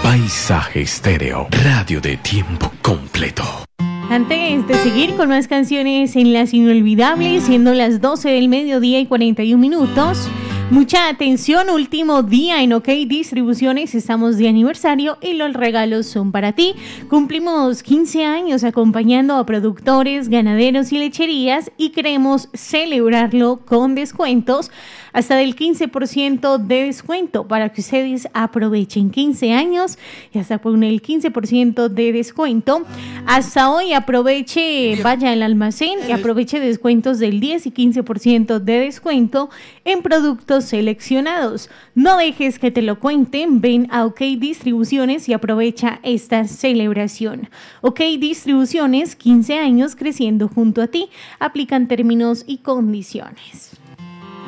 Paisaje Estéreo, radio de tiempo completo. Antes de seguir con más canciones en las inolvidables, siendo las 12 del mediodía y 41 minutos, mucha atención, último día en OK Distribuciones, estamos de aniversario y los regalos son para ti. Cumplimos 15 años acompañando a productores, ganaderos y lecherías y queremos celebrarlo con descuentos hasta del 15% de descuento para que ustedes aprovechen 15 años y hasta con el 15% de descuento. Hasta hoy aproveche, vaya al almacén y aproveche descuentos del 10 y 15% de descuento en productos seleccionados. No dejes que te lo cuenten, ven a OK Distribuciones y aprovecha esta celebración. OK Distribuciones, 15 años creciendo junto a ti. Aplican términos y condiciones.